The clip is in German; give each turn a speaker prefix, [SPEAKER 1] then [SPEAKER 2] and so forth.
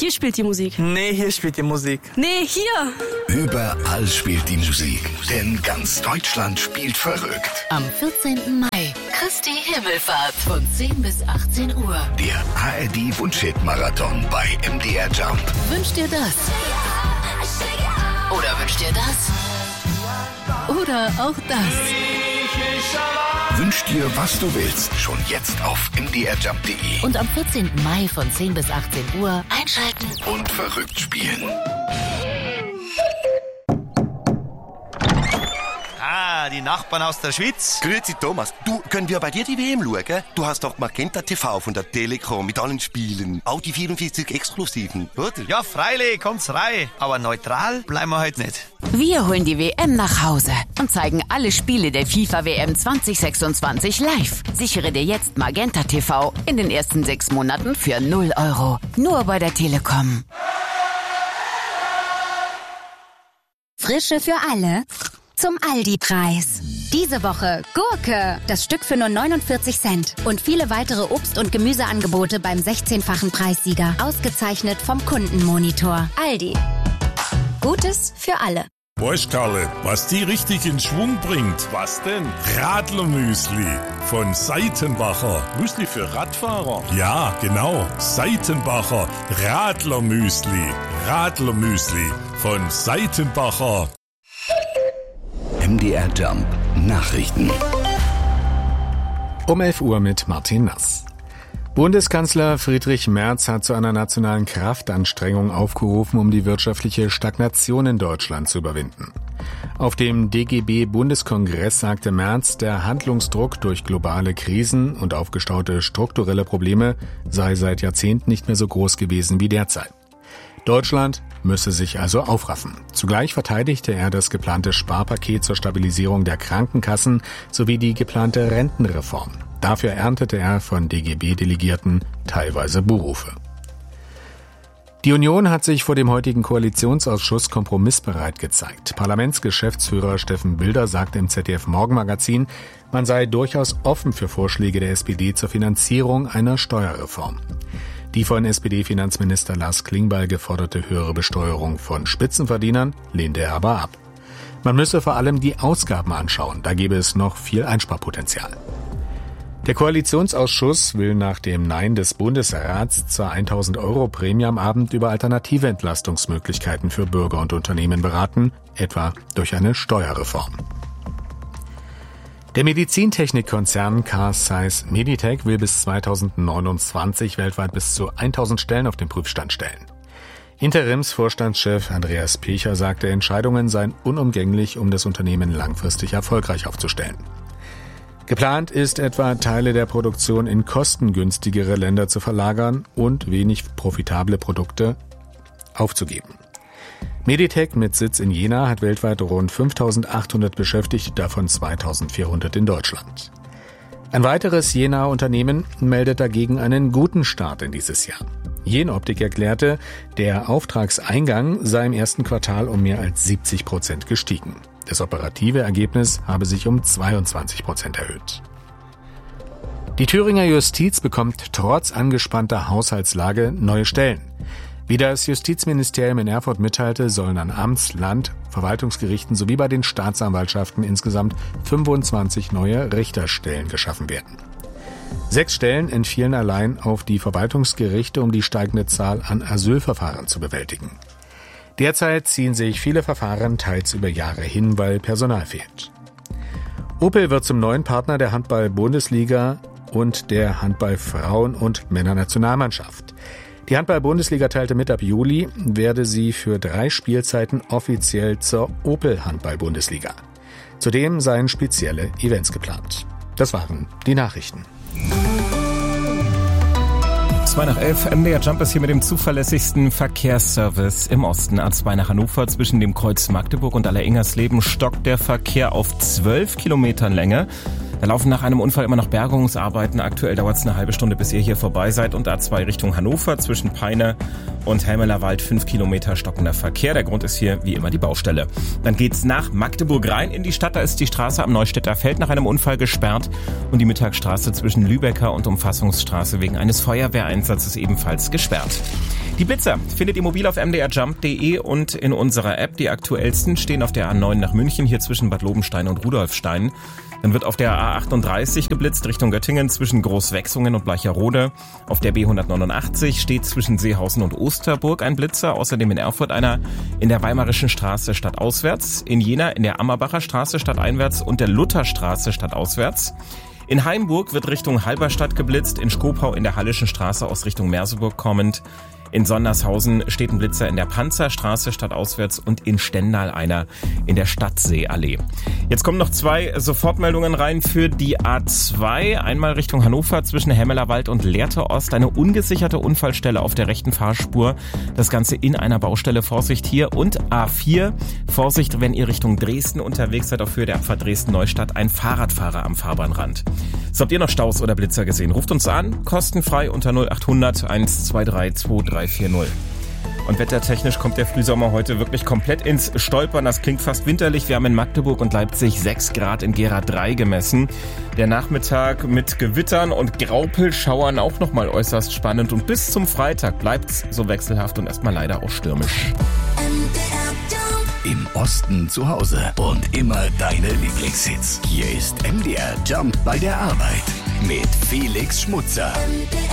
[SPEAKER 1] hier spielt die Musik.
[SPEAKER 2] Nee, hier spielt die Musik.
[SPEAKER 1] Nee, hier.
[SPEAKER 3] Überall spielt die Musik, denn ganz Deutschland spielt verrückt.
[SPEAKER 4] Am 14. Mai, Christi Himmelfahrt von 10 bis 18 Uhr.
[SPEAKER 3] Der ARD-Wunschhit-Marathon bei MDR Jump.
[SPEAKER 4] Wünscht dir das? Oder wünscht dir das? Oder auch das?
[SPEAKER 3] Wünsch dir, was du willst, schon jetzt auf mdrjump.de.
[SPEAKER 4] Und am 14. Mai von 10 bis 18 Uhr einschalten
[SPEAKER 3] Und verrückt spielen.
[SPEAKER 5] Ah, die Nachbarn aus der Schweiz.
[SPEAKER 6] Grüezi Thomas, du, können wir bei dir die WM schauen? Du hast doch Magenta TV von der Telekom mit allen Spielen. Auch die 44 Exklusiven, oder?
[SPEAKER 5] Ja, freilich, kommt's rein. Aber neutral bleiben wir heute nicht.
[SPEAKER 4] Wir holen die WM nach Hause und zeigen alle Spiele der FIFA-WM 2026 live. Sichere dir jetzt Magenta TV in den ersten 6 Monaten für 0 €. Nur bei der Telekom.
[SPEAKER 7] Frische für alle zum Aldi-Preis. Diese Woche Gurke, das Stück für nur 49 Cent. Und viele weitere Obst- und Gemüseangebote beim 16-fachen Preissieger. Ausgezeichnet vom Kundenmonitor. Aldi. Gutes für alle.
[SPEAKER 8] Weißt Karle, was die richtig in Schwung bringt? Was denn? Radlermüsli von Seitenbacher. Müsli für Radfahrer? Ja, genau. Seitenbacher Radlermüsli. Radlermüsli von Seitenbacher.
[SPEAKER 3] MDR Jump Nachrichten.
[SPEAKER 9] Um 11 Uhr mit Martin Nass. Bundeskanzler Friedrich Merz hat zu einer nationalen Kraftanstrengung aufgerufen, um die wirtschaftliche Stagnation in Deutschland zu überwinden. Auf dem DGB-Bundeskongress sagte Merz, der Handlungsdruck durch globale Krisen und aufgestaute strukturelle Probleme sei seit Jahrzehnten nicht mehr so groß gewesen wie derzeit. Deutschland müsse sich also aufraffen. Zugleich verteidigte er das geplante Sparpaket zur Stabilisierung der Krankenkassen sowie die geplante Rentenreform. Dafür erntete er von DGB-Delegierten teilweise Buhrufe. Die Union hat sich vor dem heutigen Koalitionsausschuss kompromissbereit gezeigt. Parlamentsgeschäftsführer Steffen Bilder sagte im ZDF-Morgenmagazin, man sei durchaus offen für Vorschläge der SPD zur Finanzierung einer Steuerreform. Die von SPD-Finanzminister Lars Klingbeil geforderte höhere Besteuerung von Spitzenverdienern lehnte er aber ab. Man müsse vor allem die Ausgaben anschauen, da gäbe es noch viel Einsparpotenzial. Der Koalitionsausschuss will nach dem Nein des Bundesrats zur 1.000 € Prämie am Abend über alternative Entlastungsmöglichkeiten für Bürger und Unternehmen beraten, etwa durch eine Steuerreform. Der Medizintechnikkonzern Carl Zeiss Meditec will bis 2029 weltweit bis zu 1.000 Stellen auf den Prüfstand stellen. Interimsvorstandschef Andreas Pecher sagte, Entscheidungen seien unumgänglich, um das Unternehmen langfristig erfolgreich aufzustellen. Geplant ist etwa, Teile der Produktion in kostengünstigere Länder zu verlagern und wenig profitable Produkte aufzugeben. Meditec mit Sitz in Jena hat weltweit rund 5.800 Beschäftigte, davon 2.400 in Deutschland. Ein weiteres Jenaer Unternehmen meldet dagegen einen guten Start in dieses Jahr. Jenoptik erklärte, der Auftragseingang sei im ersten Quartal um mehr als 70% gestiegen. Das operative Ergebnis habe sich um 22% erhöht. Die Thüringer Justiz bekommt trotz angespannter Haushaltslage neue Stellen. Wie das Justizministerium in Erfurt mitteilte, sollen an Amts-, Land-, Verwaltungsgerichten sowie bei den Staatsanwaltschaften insgesamt 25 neue Richterstellen geschaffen werden. 6 Stellen entfielen allein auf die Verwaltungsgerichte, um die steigende Zahl an Asylverfahren zu bewältigen. Derzeit ziehen sich viele Verfahren teils über Jahre hin, weil Personal fehlt. Opel wird zum neuen Partner der Handball-Bundesliga und der Handball-Frauen- und Männernationalmannschaft. Die Handball-Bundesliga teilte mit, ab Juli werde sie für 3 Spielzeiten offiziell zur Opel-Handball-Bundesliga. Zudem seien spezielle Events geplant. Das waren die Nachrichten.
[SPEAKER 10] 2 nach 11, MDR Jump ist hier mit dem zuverlässigsten Verkehrsservice im Osten. A2 nach Hannover zwischen dem Kreuz Magdeburg und Alleringhersleben stockt der Verkehr auf 12 Kilometern Länge. Da laufen nach einem Unfall immer noch Bergungsarbeiten. Aktuell dauert es eine halbe Stunde, bis ihr hier vorbei seid. Und A2 Richtung Hannover zwischen Peine und Helmelerwald 5 Kilometer stockender Verkehr. Der Grund ist hier wie immer die Baustelle. Dann geht's nach Magdeburg rein in die Stadt. Da ist die Straße am Neustädter Feld nach einem Unfall gesperrt. Und die Mittagsstraße zwischen Lübecker und Umfassungsstraße wegen eines Feuerwehreinsatzes ebenfalls gesperrt. Die Blitzer findet ihr mobil auf mdrjump.de und in unserer App. Die aktuellsten stehen auf der A9 nach München, hier zwischen Bad Lobenstein und Rudolfstein. Dann wird auf der A38 geblitzt Richtung Göttingen zwischen Großwechsungen und Bleicherode. Auf der B189 steht zwischen Seehausen und Osterburg ein Blitzer. Außerdem in Erfurt einer in der Weimarischen Straße stadtauswärts. In Jena in der Ammerbacher Straße stadteinwärts und der Lutherstraße stadtauswärts. In Hainburg wird Richtung Halberstadt geblitzt. In Skopau in der Hallischen Straße aus Richtung Merseburg kommend. In Sondershausen steht ein Blitzer in der Panzerstraße stadtauswärts und in Stendal einer in der Stadtseeallee. Jetzt kommen noch 2 Sofortmeldungen rein für die A2. Einmal Richtung Hannover zwischen Hemmelerwald und Lehrte Ost. Eine ungesicherte Unfallstelle auf der rechten Fahrspur. Das Ganze in einer Baustelle. Vorsicht hier. Und A4. Vorsicht, wenn ihr Richtung Dresden unterwegs seid, auf Höhe der Abfahrt Dresden-Neustadt. Ein Fahrradfahrer am Fahrbahnrand. So, habt ihr noch Staus oder Blitzer gesehen? Ruft uns an. Kostenfrei unter 0800 123 2340. Und wettertechnisch kommt der Frühsommer heute wirklich komplett ins Stolpern. Das klingt fast winterlich. Wir haben in Magdeburg und Leipzig 6 Grad, in Gera 3 gemessen. Der Nachmittag mit Gewittern und Graupelschauern auch nochmal äußerst spannend. Und bis zum Freitag bleibt's so wechselhaft und erstmal leider auch stürmisch.
[SPEAKER 3] Im Osten zu Hause und immer deine Lieblingshits. Hier ist MDR Jump bei der Arbeit mit Felix Schmutzer.